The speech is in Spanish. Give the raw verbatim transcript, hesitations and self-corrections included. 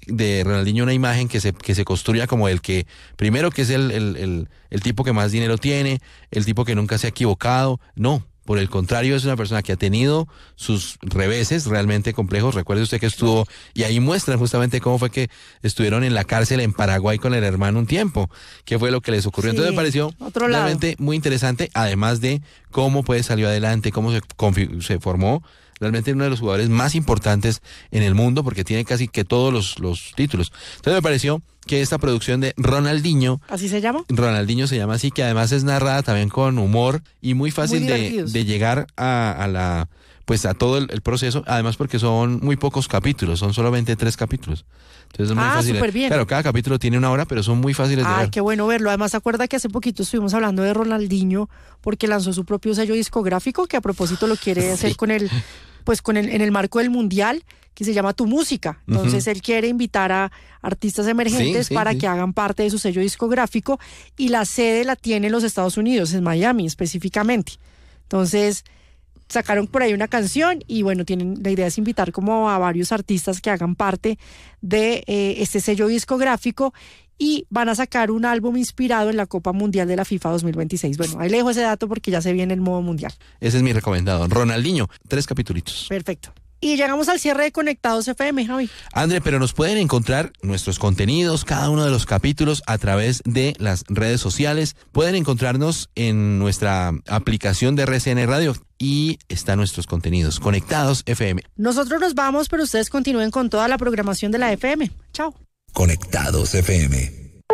de Ronaldinho una imagen que se, que se construya como el que, primero que es el, el, el, el tipo que más dinero tiene, el tipo que nunca se ha equivocado. No, por el contrario, es una persona que ha tenido sus reveses realmente complejos. Recuerde usted que estuvo, y ahí muestran justamente cómo fue que estuvieron en la cárcel en Paraguay con el hermano un tiempo, qué fue lo que les ocurrió. Sí, Entonces me pareció otro realmente lado. muy interesante, además de cómo pues salió adelante, cómo se, confi- se formó. Realmente uno de los jugadores más importantes en el mundo porque tiene casi que todos los, los títulos. Entonces me pareció que esta producción de Ronaldinho, ¿Así se llama? Ronaldinho se llama así, que además es narrada también con humor y muy fácil Muy de, divertidos. de llegar a, a la, pues a todo el, el proceso, además porque son muy pocos capítulos, son solamente tres capítulos. Entonces es muy Ah, fácil. súper bien. Claro, cada capítulo tiene una hora, pero son muy fáciles de Ay, ver. qué bueno verlo. Además, ¿se acuerda que hace poquito estuvimos hablando de Ronaldinho porque lanzó su propio sello discográfico que a propósito lo quiere hacer Sí. con el, pues con el, en el marco del Mundial, que se llama Tu Música. Entonces, él quiere invitar a artistas emergentes Sí, sí, para sí. que hagan parte de su sello discográfico y la sede la tiene en los Estados Unidos, en Miami específicamente. Entonces, sacaron por ahí una canción y bueno, tienen la idea es invitar como a varios artistas que hagan parte de eh, este sello discográfico y van a sacar un álbum inspirado en la Copa Mundial de la FIFA dos mil veintiséis. Bueno, ahí le dejo ese dato porque ya se viene el modo mundial. Ese es mi recomendado. Ronaldinho, tres capítulos. Perfecto. Y llegamos al cierre de Conectados F M, Javi. André, pero nos pueden encontrar nuestros contenidos, cada uno de los capítulos a través de las redes sociales. Pueden encontrarnos en nuestra aplicación de R C N Radio y están nuestros contenidos. Conectados F M. Nosotros nos vamos, pero ustedes continúen con toda la programación de la F M. Chao. Conectados F M.